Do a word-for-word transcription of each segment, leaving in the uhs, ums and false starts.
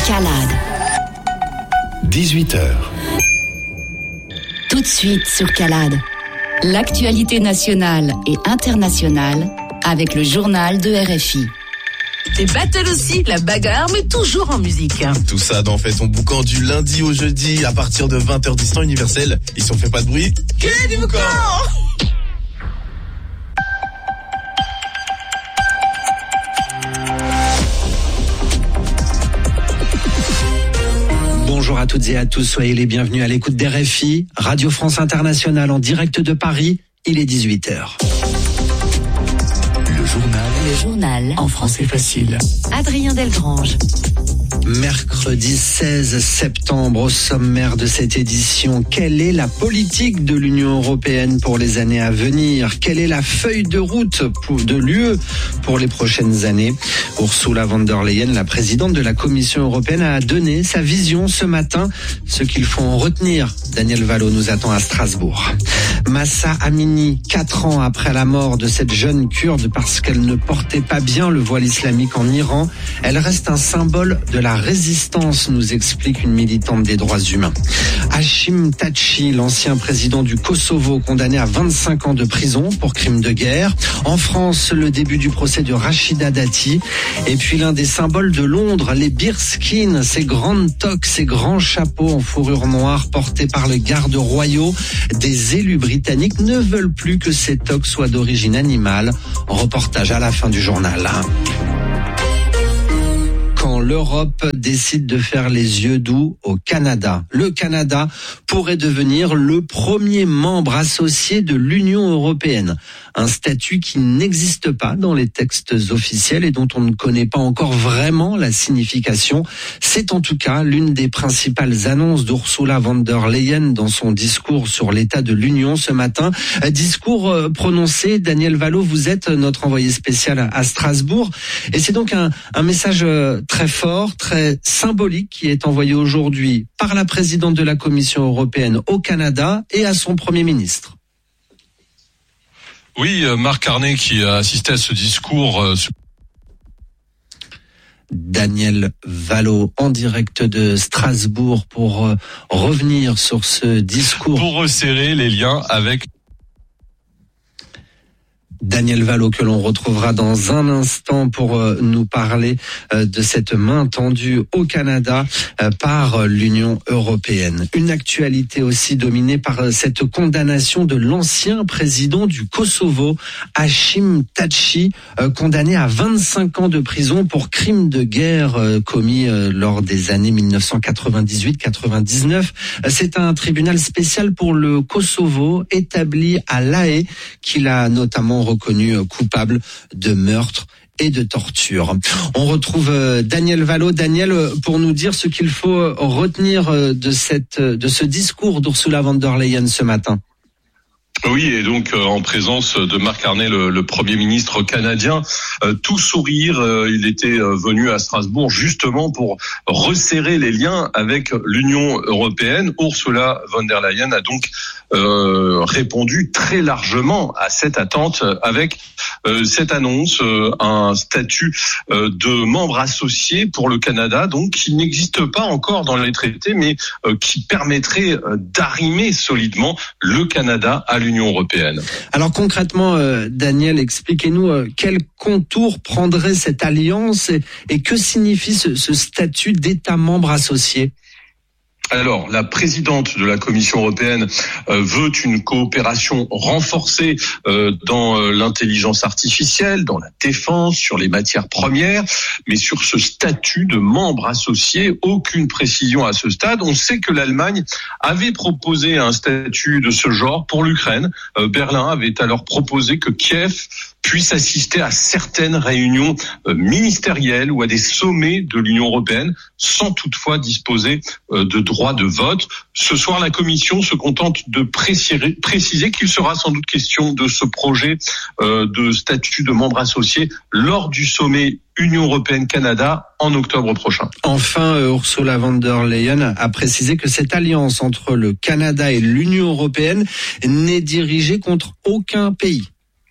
Calade. dix-huit heures. Tout de suite sur Calade. L'actualité nationale et internationale avec le journal de R F I. Des battles aussi, la bagarre, mais toujours en musique. Tout ça dans Fait ton boucan du lundi au jeudi à partir de vingt heures dix temps universel. Et si on fait pas de bruit, quel est du boucan ? Bonjour à toutes et à tous, soyez les bienvenus à l'écoute d'R F I, Radio France Internationale en direct de Paris, il est dix-huit heures. Le journal. Le journal. En français facile. Adrien Delgrange. Mercredi seize septembre, au sommaire de cette édition, quelle est la politique de l'Union européenne pour les années à venir ? Quelle est la feuille de route pour, de l'U E pour les prochaines années ? Ursula von der Leyen, la présidente de la Commission européenne, a donné sa vision ce matin. Ce qu'il faut en retenir, Daniel Valo nous attend à Strasbourg. Mahsa Amini, quatre ans après la mort de cette jeune Kurde parce qu'elle ne portait pas bien le voile islamique en Iran, elle reste un symbole de la résistance, nous explique une militante des droits humains. Hashim Thaçi, l'ancien président du Kosovo, condamné à vingt-cinq ans de prison pour crimes de guerre. En France, le début du procès de Rachida Dati. Et puis l'un des symboles de Londres, les bearskins, ces grandes toques, ces grands chapeaux en fourrure noire portés par les gardes royaux. Des élus britanniques ne veulent plus que ces toques soient d'origine animale. Reportage à la fin du journal. Quand l'Europe décide de faire les yeux doux au Canada. Le Canada pourrait devenir le premier membre associé de l'Union européenne. Un statut qui n'existe pas dans les textes officiels et dont on ne connaît pas encore vraiment la signification. C'est en tout cas l'une des principales annonces d'Ursula von der Leyen dans son discours sur l'état de l'Union ce matin. Discours prononcé, Daniel Valo, vous êtes notre envoyé spécial à Strasbourg. Et c'est donc un, un message très fort, très symbolique qui est envoyé aujourd'hui par la présidente de la Commission européenne au Canada et à son Premier ministre. Oui, Marc Carnet qui a assisté à ce discours. Euh, Daniel Valo en direct de Strasbourg pour euh, revenir sur ce discours. Pour resserrer les liens avec... Daniel Valo que l'on retrouvera dans un instant pour euh, nous parler euh, de cette main tendue au Canada euh, par l'Union européenne. Une actualité aussi dominée par euh, cette condamnation de l'ancien président du Kosovo, Hashim Thaçi, euh, condamné à vingt-cinq ans de prison pour crimes de guerre euh, commis euh, lors des années dix-neuf cent quatre-vingt-dix-huit quatre-vingt-dix-neuf. Euh, c'est un tribunal spécial pour le Kosovo établi à La Haye qu'il a notamment reconnu coupable de meurtre et de torture. On retrouve Daniel Valo. Daniel, pour nous dire ce qu'il faut retenir de cette, de ce discours d'Ursula von der Leyen ce matin. Oui, et donc euh, en présence de Marc Carnet, le, le Premier ministre canadien, euh, tout sourire, euh, il était euh, venu à Strasbourg justement pour resserrer les liens avec l'Union européenne. Ursula von der Leyen a donc euh, répondu très largement à cette attente avec euh, cette annonce, euh, un statut euh, de membre associé pour le Canada, donc qui n'existe pas encore dans les traités, mais euh, qui permettrait euh, d'arrimer solidement le Canada à l'Union européenne. Alors concrètement, euh, Daniel, expliquez-nous euh, quel contour prendrait cette alliance et, et que signifie ce, ce statut d'État membre associé ? Alors, la présidente de la Commission européenne euh, veut une coopération renforcée euh, dans euh, l'intelligence artificielle, dans la défense, sur les matières premières, mais sur ce statut de membre associé, aucune précision à ce stade. On sait que l'Allemagne avait proposé un statut de ce genre pour l'Ukraine. Euh, Berlin avait alors proposé que Kiev puisse assister à certaines réunions euh, ministérielles ou à des sommets de l'Union européenne, sans toutefois disposer euh, de droit de vote. Ce soir, la Commission se contente de préciser, préciser qu'il sera sans doute question de ce projet euh, de statut de membre associé lors du sommet Union européenne-Canada en octobre prochain. Enfin, Ursula von der Leyen a précisé que cette alliance entre le Canada et l'Union européenne n'est dirigée contre aucun pays.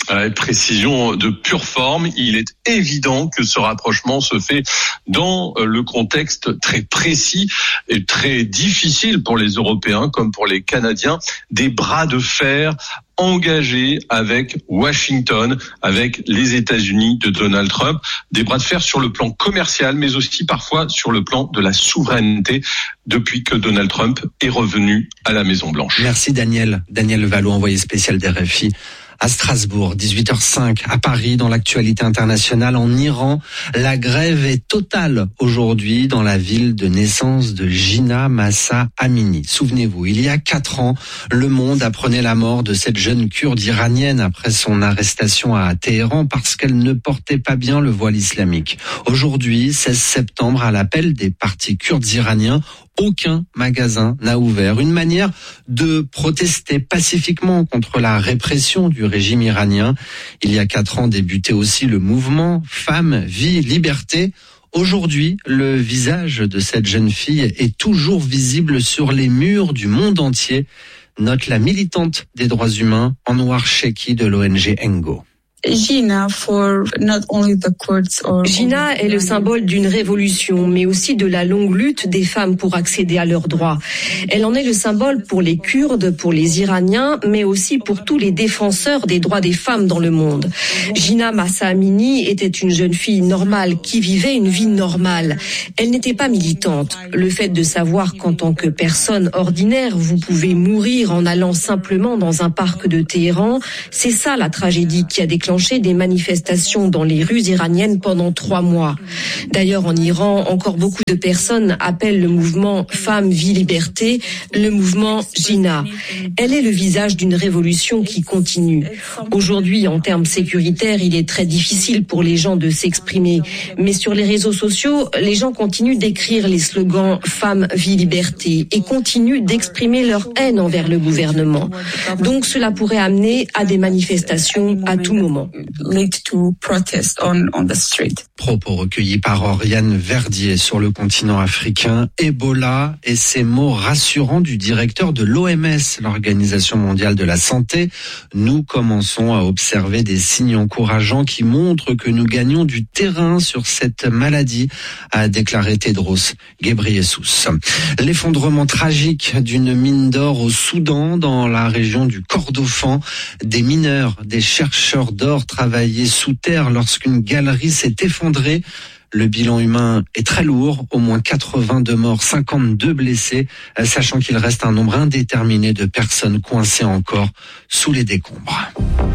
Voilà, précision de pure forme. Il est évident que ce rapprochement se fait dans le contexte très précis et très difficile pour les Européens comme pour les Canadiens, des bras de fer engagés avec Washington, avec les États-Unis de Donald Trump, des bras de fer sur le plan commercial, mais aussi parfois sur le plan de la souveraineté depuis que Donald Trump est revenu à la Maison-Blanche. Merci Daniel. Daniel Vallot, envoyé spécial d'R F I. À Strasbourg, dix-huit heures cinq, à Paris, dans l'actualité internationale, en Iran, la grève est totale aujourd'hui dans la ville de naissance de Jina Mahsa Amini. Souvenez-vous, il y a quatre ans, le monde apprenait la mort de cette jeune Kurde iranienne après son arrestation à Téhéran parce qu'elle ne portait pas bien le voile islamique. Aujourd'hui, seize septembre, à l'appel des partis kurdes iraniens, aucun magasin n'a ouvert. Une manière de protester pacifiquement contre la répression du régime iranien. Il y a quatre ans débutait aussi le mouvement Femmes, Vie, Liberté. Aujourd'hui, le visage de cette jeune fille est toujours visible sur les murs du monde entier, note la militante des droits humains Anwar Sheki de l'O N G Engo. Jina for not only the Kurds or Jina est le symbole d'une révolution, mais aussi de la longue lutte des femmes pour accéder à leurs droits. Elle en est le symbole pour les Kurdes, pour les Iraniens, mais aussi pour tous les défenseurs des droits des femmes dans le monde. Jina Mahsa Amini était une jeune fille normale qui vivait une vie normale. Elle n'était pas militante. Le fait de savoir qu'en tant que personne ordinaire, vous pouvez mourir en allant simplement dans un parc de Téhéran, c'est ça la tragédie qui a déclenché des manifestations dans les rues iraniennes pendant trois mois. D'ailleurs, en Iran, encore beaucoup de personnes appellent le mouvement Femmes, Vie, Liberté le mouvement Jina. Elle est le visage d'une révolution qui continue. Aujourd'hui, en termes sécuritaires, il est très difficile pour les gens de s'exprimer. Mais sur les réseaux sociaux, les gens continuent d'écrire les slogans Femmes, Vie, Liberté et continuent d'exprimer leur haine envers le gouvernement. Donc cela pourrait amener à des manifestations à tout moment. lead to protest on, on the street. Propos recueillis par Oriane Verdier sur le continent africain. Ebola et ces mots rassurants du directeur de l'O M S, l'Organisation mondiale de la santé. Nous commençons à observer des signes encourageants qui montrent que nous gagnons du terrain sur cette maladie, a déclaré Tedros Ghebreyesus. L'effondrement tragique d'une mine d'or au Soudan, dans la région du Kordofan. Des mineurs, des chercheurs d'or travaillaient sous terre lorsqu'une galerie s'est effondrée. Le bilan humain est très lourd, au moins quatre-vingt-deux morts, cinquante-deux blessés, sachant qu'il reste un nombre indéterminé de personnes coincées encore sous les décombres.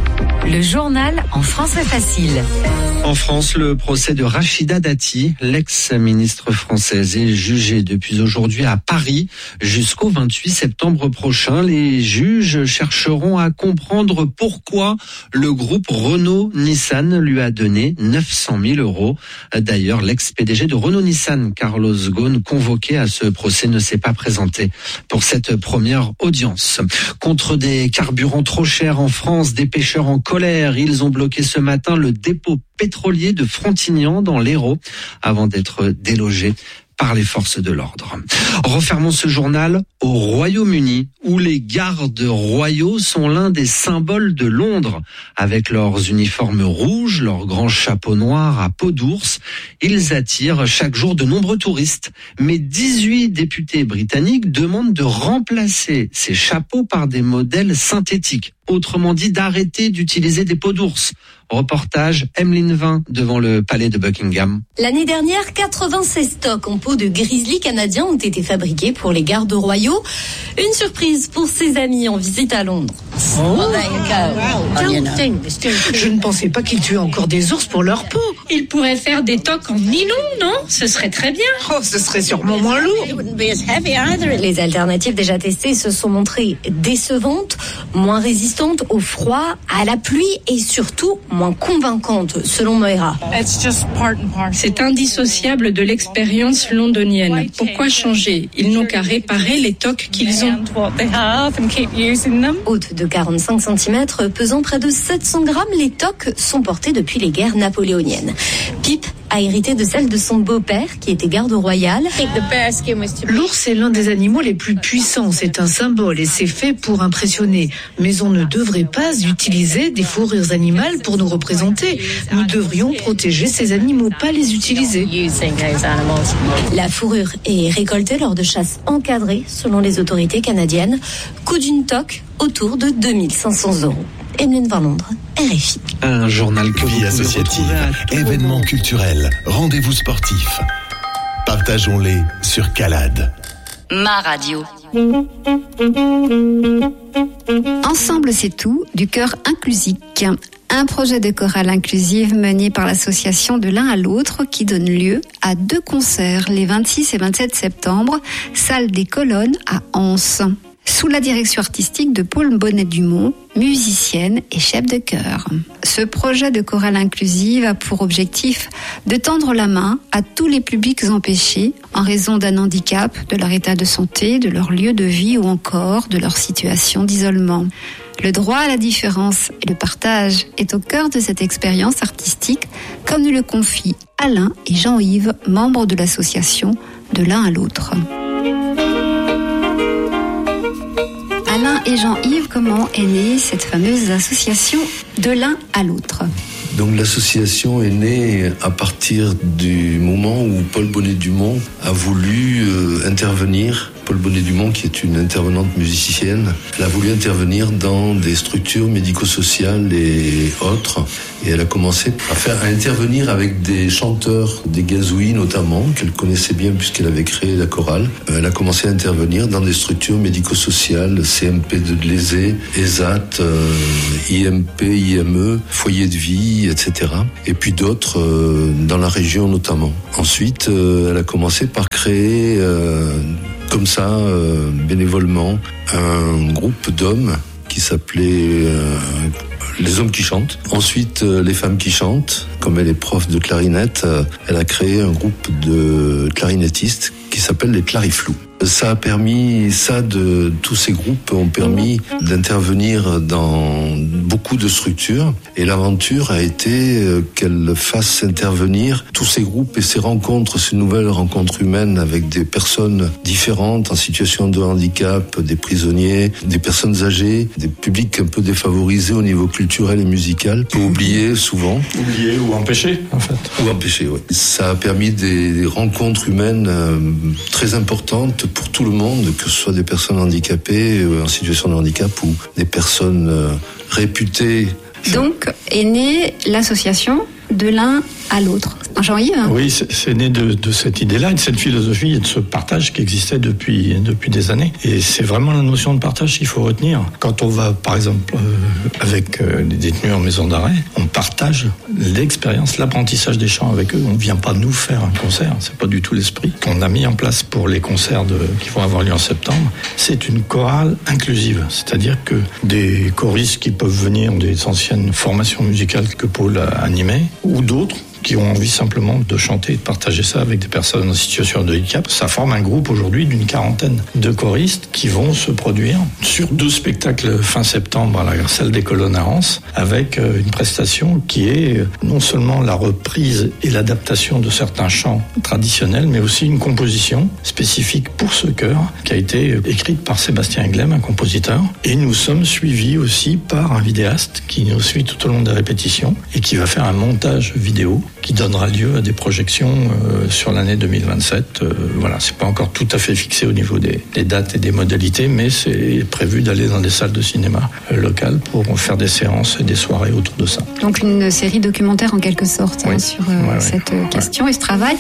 Le journal en français facile. En France, le procès de Rachida Dati, l'ex-ministre française, est jugé depuis aujourd'hui à Paris jusqu'au vingt-huit septembre prochain. Les juges chercheront à comprendre pourquoi le groupe Renault-Nissan lui a donné neuf cent mille euros. D'ailleurs, l'ex-P D G de Renault-Nissan, Carlos Ghosn, convoqué à ce procès, ne s'est pas présenté pour cette première audience. Contre des carburants trop chers en France, des pêcheurs en colère, ils ont bloqué ce matin le dépôt pétrolier de Frontignan dans l'Hérault avant d'être délogés par les forces de l'ordre. Refermons ce journal au Royaume-Uni, où les gardes royaux sont l'un des symboles de Londres. Avec leurs uniformes rouges, leurs grands chapeaux noirs à peau d'ours, ils attirent chaque jour de nombreux touristes. Mais dix-huit députés britanniques demandent de remplacer ces chapeaux par des modèles synthétiques. Autrement dit, d'arrêter d'utiliser des peaux d'ours. Reportage Emeline Vin devant le palais de Buckingham. L'année dernière, quatre-vingt-seize stocks en peau de grizzly canadien ont été fabriqués pour les gardes royaux. Une surprise pour ses amis en visite à Londres. Oh. Je ne pensais pas qu'ils tuaient encore des ours pour leur peau. Ils pourraient faire des toques en nylon, non? Ce serait très bien. Oh, ce serait sûrement moins lourd. Les alternatives déjà testées se sont montrées décevantes, moins résistantes au froid, à la pluie et surtout moins convaincantes, selon Moira. C'est indissociable de l'expérience londonienne. Pourquoi changer? Ils n'ont qu'à réparer les toques qu'ils ont. Hautes de quarante-cinq centimètres, pesant près de sept cents grammes, les toques sont portées depuis les guerres napoléoniennes. Pip a hérité de celle de son beau-père, qui était garde royal. L'ours est l'un des animaux les plus puissants. C'est un symbole et c'est fait pour impressionner. Mais on ne devrait pas utiliser des fourrures animales pour nous représenter. Nous devrions protéger ces animaux, pas les utiliser. La fourrure est récoltée lors de chasses encadrées, selon les autorités canadiennes. Coût d'une toque autour de deux mille cinq cents euros. Emeline Van Londres, R F I. Un journal que Vie associative, événements culturels, rendez-vous sportifs. Partageons-les sur Calade. Ma radio. Ensemble, c'est tout, du chœur inclusif. Un projet de chorale inclusive mené par l'association De l'un à l'autre qui donne lieu à deux concerts les vingt-six et vingt-sept septembre, salle des Colonnes à Anse. Sous la direction artistique de Paul Bonnet-Dumont, musicienne et chef de chœur. Ce projet de chorale inclusive a pour objectif de tendre la main à tous les publics empêchés en raison d'un handicap, de leur état de santé, de leur lieu de vie ou encore de leur situation d'isolement. Le droit à la différence et le partage est au cœur de cette expérience artistique, comme nous le confient Alain et Jean-Yves, membres de l'association De l'un à l'autre. Alain et Jean-Yves, comment est née cette fameuse association De l'un à l'autre ? Donc l'association est née à partir du moment où Paul Bonnet-Dumont a voulu euh, intervenir. Paul Bonnet-Dumont, qui est une intervenante musicienne, elle a voulu intervenir dans des structures médico-sociales et autres. Et elle a commencé à faire, à intervenir avec des chanteurs, des gazouilles notamment, qu'elle connaissait bien puisqu'elle avait créé la chorale. Elle a commencé à intervenir dans des structures médico-sociales, C M P de Dlézé, E S A T, euh, I M P, I M E, foyer de vie, et cetera. Et puis d'autres euh, dans la région notamment. Ensuite, euh, elle a commencé par créer, euh, comme ça, euh, bénévolement, un groupe d'hommes qui s'appelait euh, Les Hommes qui chantent. Ensuite, euh, Les Femmes qui chantent. Comme elle est prof de clarinette, euh, elle a créé un groupe de clarinettistes qui s'appelle les Clariflous. Ça a permis, ça de tous ces groupes ont permis d'intervenir dans beaucoup de structures et l'aventure a été qu'elle fasse intervenir tous ces groupes et ces rencontres, ces nouvelles rencontres humaines avec des personnes différentes en situation de handicap, des prisonniers, des personnes âgées, des publics un peu défavorisés au niveau culturel et musical, peu oubliés souvent. Oubliés ou empêchés en fait. Ou empêchés, oui. Ça a permis des rencontres humaines très importantes pour tout le monde, que ce soit des personnes handicapées, en situation de handicap ou des personnes réputées. Donc est née l'association De l'un à l'autre. Jean-Yves ? Oui, c'est, c'est né de, de cette idée-là, de cette philosophie et de ce partage qui existait depuis, depuis des années. Et c'est vraiment la notion de partage qu'il faut retenir. Quand on va, par exemple, euh, avec euh, des détenus en maison d'arrêt, on partage l'expérience, l'apprentissage des chants avec eux. On ne vient pas nous faire un concert, c'est pas du tout l'esprit qu'on a mis en place pour les concerts de, qui vont avoir lieu en septembre. C'est une chorale inclusive, c'est-à-dire que des choristes qui peuvent venir des anciennes formations musicales que Paul a animées, ou d'autres qui ont envie simplement de chanter et de partager ça avec des personnes en situation de handicap. Ça forme un groupe aujourd'hui d'une quarantaine de choristes qui vont se produire sur deux spectacles fin septembre à la salle des Colonnes à Anse, avec une prestation qui est non seulement la reprise et l'adaptation de certains chants traditionnels, mais aussi une composition spécifique pour ce chœur qui a été écrite par Sébastien Englem, un compositeur. Et nous sommes suivis aussi par un vidéaste qui nous suit tout au long des répétitions et qui va faire un montage vidéo qui donnera lieu à des projections euh, sur l'année deux mille vingt-sept. Euh, voilà, c'est pas encore tout à fait fixé au niveau des, des dates et des modalités, mais c'est prévu d'aller dans des salles de cinéma euh, locales pour faire des séances et des soirées autour de ça. Donc une série documentaire en quelque sorte oui. hein, sur euh, ouais, cette ouais. question ouais. et ce travail.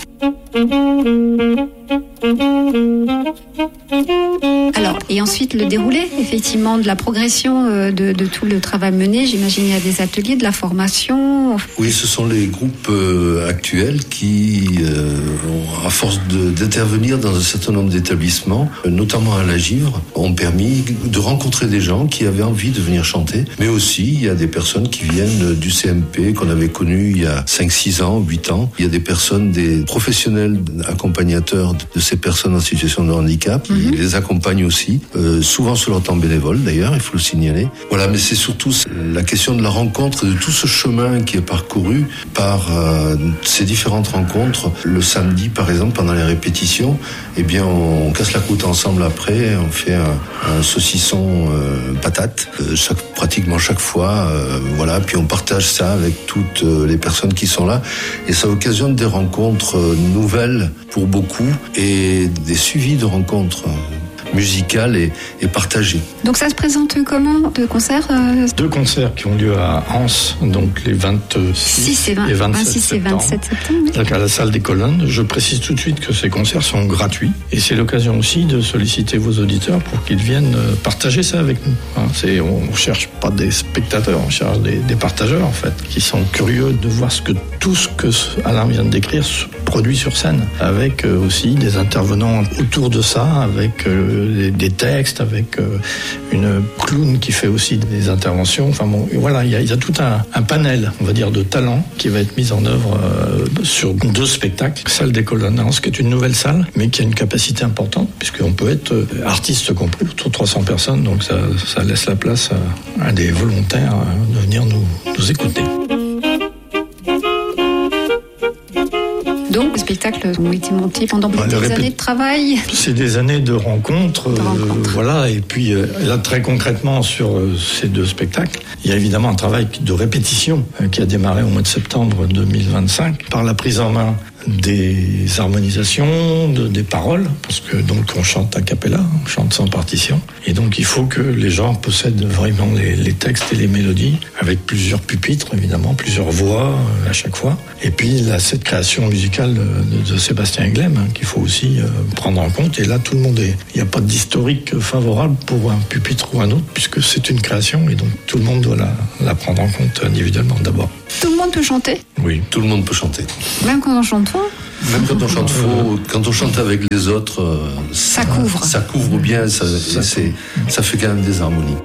Alors, et ensuite le déroulé, effectivement, de la progression euh, de, de tout le travail mené. J'imagine il y a des ateliers, de la formation. Oui, ce sont les groupes euh, actuels qui, euh, ont, à force de, d'intervenir dans un certain nombre d'établissements, euh, notamment à la Givre, ont permis de rencontrer des gens qui avaient envie de venir chanter. Mais aussi, il y a des personnes qui viennent du C M P qu'on avait connu il y a cinq six ans, huit ans. Il y a des personnes, des professionnels accompagnateurs de ces personnes en situation de handicap. Mm-hmm. Ils les accompagnent aussi. euh, souvent sur leur temps bénévole d'ailleurs, il faut le signaler. Voilà, mais c'est surtout la question de la rencontre, de tout ce chemin qui est parcouru par euh, ces différentes rencontres. Le samedi, par exemple, pendant les répétitions, eh bien, on casse la croûte ensemble après, on fait un, un saucisson euh, patate, euh, chaque, pratiquement chaque fois, euh, voilà, puis on partage ça avec toutes euh, les personnes qui sont là, et ça occasionne des rencontres euh, nouvelles pour beaucoup, et des suivis de rencontres euh, musicales et, et partagées. Donc ça se présente comment, deux concerts euh... Deux concerts qui ont lieu à Anse, donc les vingt-six et vingt-sept septembre, donc à la salle des Colonnes. Je précise tout de suite que ces concerts sont gratuits, et c'est l'occasion aussi de solliciter vos auditeurs pour qu'ils viennent partager ça avec nous. Hein, c'est, on ne cherche pas des spectateurs, on cherche des, des partageurs en fait, qui sont curieux de voir ce que tout ce que Alain vient de décrire se produit sur scène, avec euh, aussi des intervenants autour de ça, avec euh, des, des textes, avec euh, une clown qui fait aussi des interventions. Enfin bon, voilà, il y a, il y a tout un, un panel, on va dire, de talents qui va être mis en œuvre euh, sur deux spectacles. Salle des Colonnes, qui est une nouvelle salle, mais qui a une capacité importante, puisqu'on peut être euh, artiste compris, autour de trois cents personnes, donc ça, ça laisse la place à, à des volontaires euh, de venir nous, nous écouter. Donc, les spectacles ont été montés pendant bah, des répé... années de travail. C'est des années de rencontres, de rencontres. Euh, voilà. Et puis euh, là, très concrètement, sur euh, ces deux spectacles, il y a évidemment un travail de répétition euh, qui a démarré au mois de septembre deux mille vingt-cinq par la prise en main des harmonisations, de, des paroles, parce que donc on chante a cappella, on chante sans partition, et donc il faut que les gens possèdent vraiment les, les textes et les mélodies, avec plusieurs pupitres évidemment, plusieurs voix euh, à chaque fois, et puis là cette création musicale de, de Sébastien Englem hein, qu'il faut aussi euh, prendre en compte, et là tout le monde est, il n'y a pas d'historique favorable pour un pupitre ou un autre, puisque c'est une création, et donc tout le monde doit la, la prendre en compte individuellement d'abord. Tout le monde peut chanter ? Oui, tout le monde peut chanter. Même quand on chante faux ? Même quand on chante faux, quand on chante avec les autres, euh, ça, ça couvre. Ça couvre bien, ça, ça, c'est, ça fait quand même des harmonies.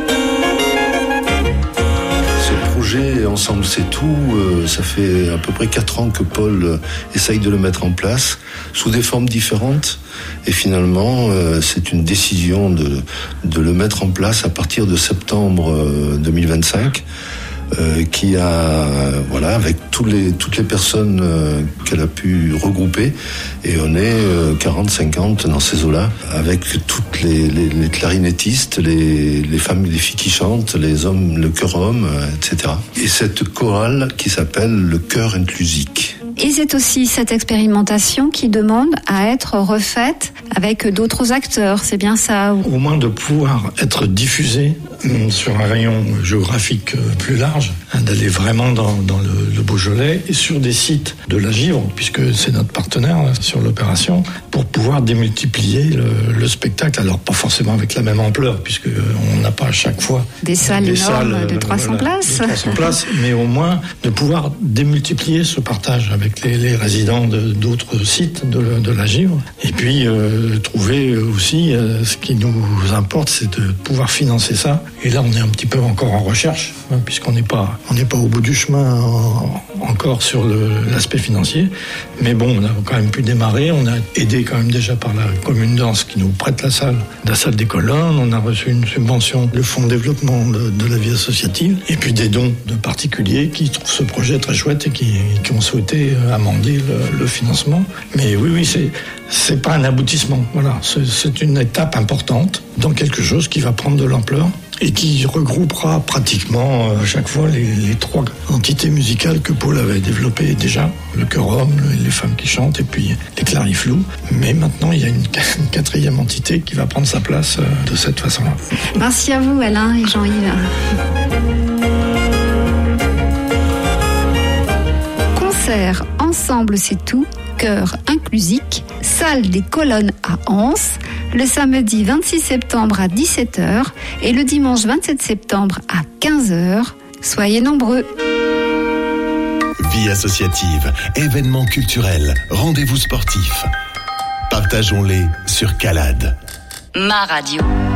Ce projet, Ensemble c'est tout, euh, ça fait à peu près quatre ans que Paul euh, essaye de le mettre en place, sous des formes différentes. Et finalement, euh, c'est une décision de, de le mettre en place à partir de septembre euh, deux mille vingt-cinq. Euh, qui a, voilà, avec tous les, toutes les personnes euh, qu'elle a pu regrouper, et on est euh, quarante cinquante dans ces eaux-là, avec toutes les, les, les clarinettistes, les, les femmes, les filles qui chantent, les hommes, le chœur homme, euh, et cetera. Et cette chorale qui s'appelle le chœur inclusique. Et c'est aussi cette expérimentation qui demande à être refaite avec d'autres acteurs, c'est bien ça ? Au moins de pouvoir être diffusé sur un rayon géographique plus large, d'aller vraiment dans, dans le, le Beaujolais et sur des sites de la Givre, puisque c'est notre partenaire là, sur l'opération, pour pouvoir démultiplier le, le spectacle. Alors pas forcément avec la même ampleur, puisque on n'a pas à chaque fois des salles des énormes salles, de trois cents voilà, places, de trois cents places, mais au moins de pouvoir démultiplier ce partage avec les, les résidents de, d'autres sites de, de la Givre, et puis euh, trouver aussi euh, ce qui nous importe, c'est de pouvoir financer ça. Et là, on est un petit peu encore en recherche, hein, puisqu'on n'est pas, on n'est pas au bout du chemin en, encore sur le, l'aspect financier. Mais bon, on a quand même pu démarrer. On a aidé quand même déjà par la commune d'Anse qui nous prête la salle, la salle des Colonnes. On a reçu une subvention du fonds de développement de, de la vie associative, et puis des dons de particuliers qui trouvent ce projet très chouette et qui, qui ont souhaité amender le, le financement. Mais oui, oui, c'est, c'est pas un aboutissement. Voilà, c'est, c'est une étape importante dans quelque chose qui va prendre de l'ampleur et qui regroupera pratiquement à chaque fois les, les trois entités musicales que Paul avait développées déjà, le chœur homme, les femmes qui chantent et puis les clariflous. Mais maintenant, il y a une, une quatrième entité qui va prendre sa place de cette façon-là. Merci à vous, Alain et Jean-Yves. Concert Ensemble c'est tout, chœur inclusique, salle des Colonnes à Anse, le samedi vingt-six septembre à dix-sept heures et le dimanche vingt-sept septembre à quinze heures. Soyez nombreux. Vie associative, événements culturels, rendez-vous sportifs. Partageons-les sur Calade. Ma radio.